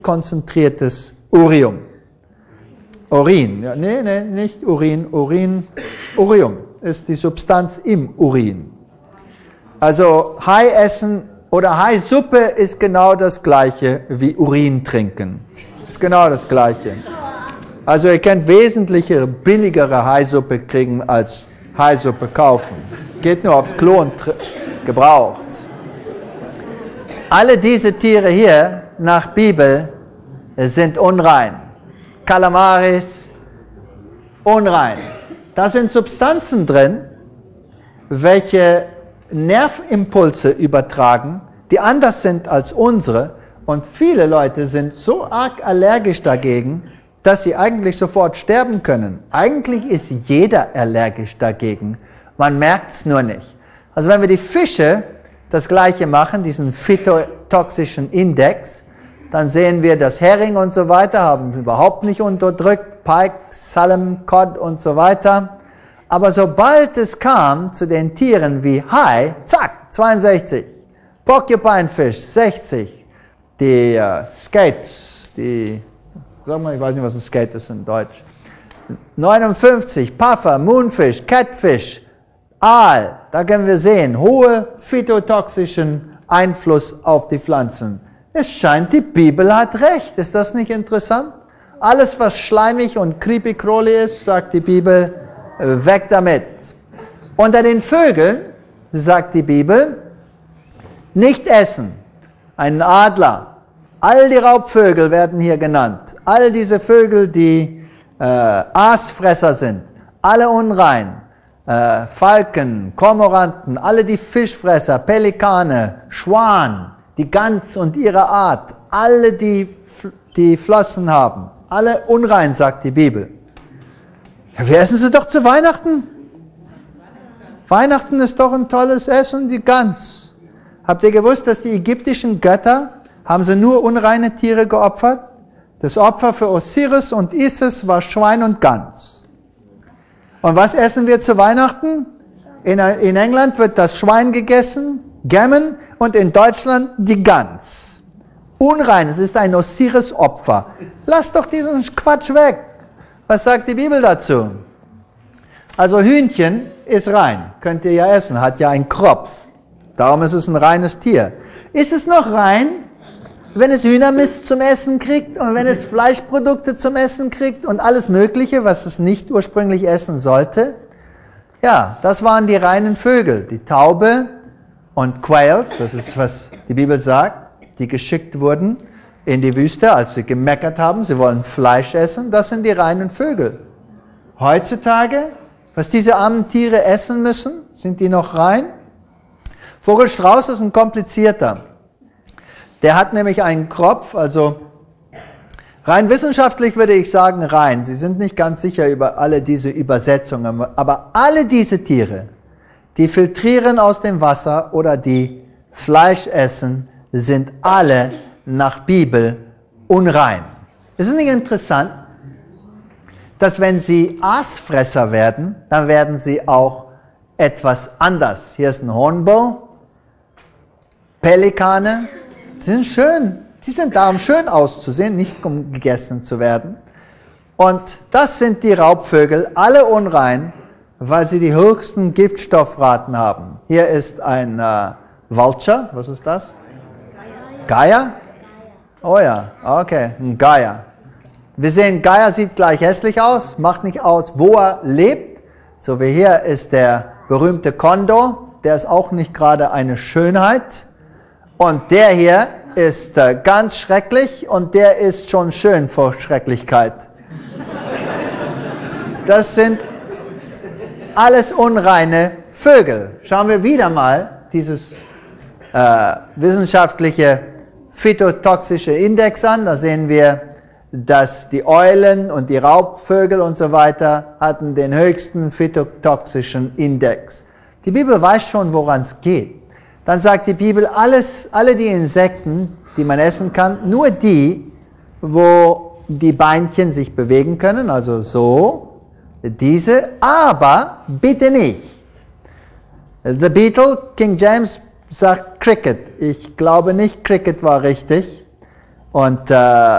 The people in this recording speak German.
konzentriertes Urium. Urin, ja, nee, nicht Urin, Urium ist die Substanz im Urin. Also Hai essen oder Hai-Suppe ist genau das gleiche wie Urin trinken. Ist genau das gleiche. Also ihr könnt wesentlich billigere Hai-Suppe kriegen als Hai-Suppe kaufen. Geht nur aufs Klo und gebraucht. Alle diese Tiere hier nach Bibel sind unrein. Kalamaris, unrein. Da sind Substanzen drin, welche Nervimpulse übertragen, die anders sind als unsere. Und viele Leute sind so arg allergisch dagegen, dass sie eigentlich sofort sterben können. Eigentlich ist jeder allergisch dagegen. Man merkt es nur nicht. Also wenn wir die Fische das Gleiche machen, diesen phytotoxischen Index, dann sehen wir, dass Hering und so weiter haben überhaupt nicht unterdrückt, Pike, Salem, Cod und so weiter. Aber sobald es kam zu den Tieren wie Hai, zack, 62, Porcupinefish, 60, die Skates, sag mal, ich weiß nicht, was ein Skate ist in Deutsch, 59, Puffer, Moonfish, Catfish, Aal, da können wir sehen, hohe phytotoxischen Einfluss auf die Pflanzen. Es scheint, die Bibel hat recht. Ist das nicht interessant? Alles, was schleimig und creepy-crawly ist, sagt die Bibel, weg damit. Unter den Vögeln, sagt die Bibel, nicht essen. Einen Adler. All die Raubvögel werden hier genannt. All diese Vögel, die Aasfresser sind. Alle unrein. Falken, Kormoranten, alle die Fischfresser, Pelikane, Schwan, die Gans und ihre Art, alle die Flossen haben, alle unrein, sagt die Bibel. Ja, wir essen sie doch zu Weihnachten. Weihnachten ist doch ein tolles Essen, die Gans. Habt ihr gewusst, dass die ägyptischen Götter, haben sie nur unreine Tiere geopfert? Das Opfer für Osiris und Isis war Schwein und Gans. Und was essen wir zu Weihnachten? In England wird das Schwein gegessen, Gammon, und in Deutschland die Gans. Unrein, es ist ein Osiris-Opfer. Lass doch diesen Quatsch weg. Was sagt die Bibel dazu? Also Hühnchen ist rein, könnt ihr ja essen, hat ja einen Kropf. Darum ist es ein reines Tier. Ist es noch rein, wenn es Hühnermist zum Essen kriegt und wenn es Fleischprodukte zum Essen kriegt und alles Mögliche, was es nicht ursprünglich essen sollte? Ja, das waren die reinen Vögel, die Taube und Quails, das ist, was die Bibel sagt, die geschickt wurden in die Wüste, als sie gemeckert haben, sie wollen Fleisch essen, das sind die reinen Vögel. Heutzutage, was diese armen Tiere essen müssen, sind die noch rein? Vogelstrauß ist ein komplizierter. Der hat nämlich einen Kropf, also rein wissenschaftlich würde ich sagen rein. Sie sind nicht ganz sicher über alle diese Übersetzungen, aber alle diese Tiere, die filtrieren aus dem Wasser oder die Fleisch essen, sind alle nach Bibel unrein. Ist es nicht interessant, dass wenn sie Aasfresser werden, dann werden sie auch etwas anders. Hier ist ein Hornbill, Pelikane, die sind schön, die sind da, um schön auszusehen, nicht um gegessen zu werden. Und das sind die Raubvögel, alle unrein, weil sie die höchsten Giftstoffraten haben. Hier ist ein Vulture, was ist das? Geier? Oh ja, okay, ein Geier. Wir sehen, Geier sieht gleich hässlich aus, macht nicht aus, wo er lebt. So wie hier ist der berühmte Kondor, der ist auch nicht gerade eine Schönheit. Und der hier ist ganz schrecklich und der ist schon schön vor Schrecklichkeit. Das sind alles unreine Vögel. Schauen wir wieder mal dieses wissenschaftliche phytotoxische Index an. Da sehen wir, dass die Eulen und die Raubvögel und so weiter hatten den höchsten phytotoxischen Index. Die Bibel weiß schon, woran es geht. Dann sagt die Bibel, alle die Insekten, die man essen kann, nur die, wo die Beinchen sich bewegen können, also so, diese, aber bitte nicht. The Beetle, King James sagt Cricket. Ich glaube nicht, Cricket war richtig. Und